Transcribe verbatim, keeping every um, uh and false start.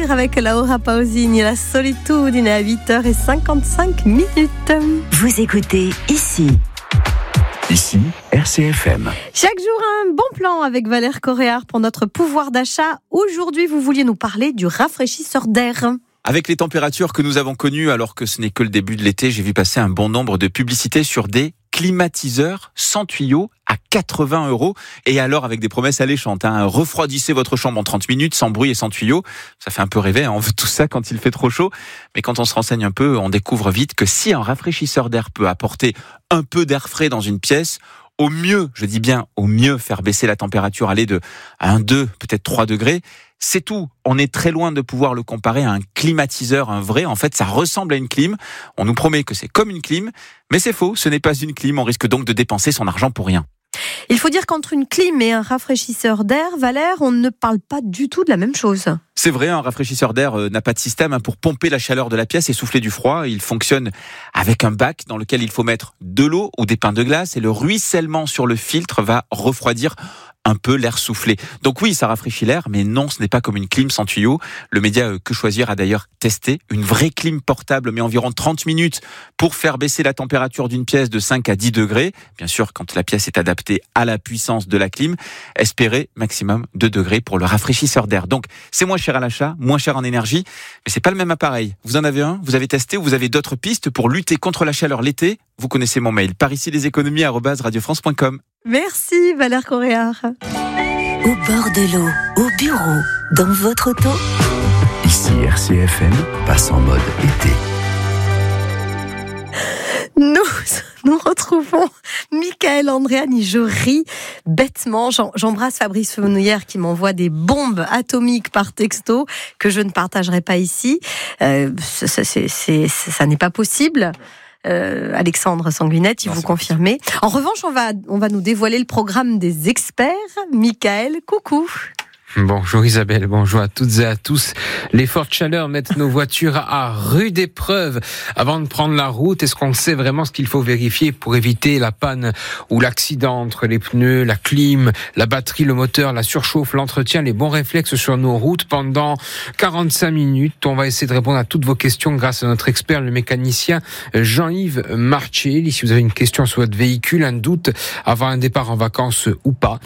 finir avec Laura Pausini, La Solitude, à huit heures cinquante-cinq minutes. Vous écoutez ici. Ici, R C F M. Chaque jour, un bon plan avec Valère Coréard pour notre pouvoir d'achat. Aujourd'hui, vous vouliez nous parler du rafraîchisseur d'air. Avec les températures que nous avons connues, alors que ce n'est que le début de l'été, j'ai vu passer un bon nombre de publicités sur des climatiseurs sans tuyau à quatre-vingts euros. Et alors avec des promesses alléchantes, hein, refroidissez votre chambre en trente minutes sans bruit et sans tuyau. Ça fait un peu rêver, hein, on veut tout ça quand il fait trop chaud. Mais quand on se renseigne un peu, on découvre vite que si un rafraîchisseur d'air peut apporter un peu d'air frais dans une pièce, au mieux, je dis bien au mieux, faire baisser la température, aller de un, deux, peut-être trois degrés, c'est tout. On est très loin de pouvoir le comparer à un climatiseur, un vrai. En fait, ça ressemble à une clim. On nous promet que c'est comme une clim, mais c'est faux, ce n'est pas une clim. On risque donc de dépenser son argent pour rien. Il faut dire qu'entre une clim et un rafraîchisseur d'air, Valère, on ne parle pas du tout de la même chose. C'est vrai, un rafraîchisseur d'air n'a pas de système pour pomper la chaleur de la pièce et souffler du froid. Il fonctionne avec un bac dans lequel il faut mettre de l'eau ou des pains de glace et le ruissellement sur le filtre va refroidir un peu l'air soufflé. Donc oui, ça rafraîchit l'air, mais non, ce n'est pas comme une clim sans tuyau. Le média Que Choisir a d'ailleurs testé. Une vraie clim portable met environ trente minutes pour faire baisser la température d'une pièce de cinq à dix degrés. Bien sûr, quand la pièce est adaptée à la puissance de la clim, espérez maximum deux degrés pour le rafraîchisseur d'air. Donc, c'est moins cher à l'achat, moins cher en énergie, mais c'est pas le même appareil. Vous en avez un, vous avez testé ou vous avez d'autres pistes pour lutter contre la chaleur l'été? Vous connaissez mon mail, par ici les économies arobase radio france point com. Merci Valère Coréard. Au bord de l'eau, au bureau, dans votre auto. Ici, R C F M passe en mode été. Nous, nous retrouvons Michael Andréani. Je ris bêtement. J'en, j'embrasse Fabrice Fenouillère qui m'envoie des bombes atomiques par texto que je ne partagerai pas ici. Euh, ça, c'est, c'est, ça n'est pas possible. Euh, Alexandre Sanguinette, il vous confirmez. En revanche, on va, on va nous dévoiler le programme des experts. Michael, coucou. Bonjour Isabelle, bonjour à toutes et à tous. Les fortes chaleurs mettent nos voitures à rude épreuve. Avant de prendre la route, est-ce qu'on sait vraiment ce qu'il faut vérifier pour éviter la panne ou l'accident entre les pneus, la clim, la batterie, le moteur, la surchauffe, l'entretien, les bons réflexes sur nos routes pendant quarante-cinq minutes. On va essayer de répondre à toutes vos questions grâce à notre expert, le mécanicien Jean-Yves Marchel. Si vous avez une question sur votre véhicule, un doute avant un départ en vacances ou pas,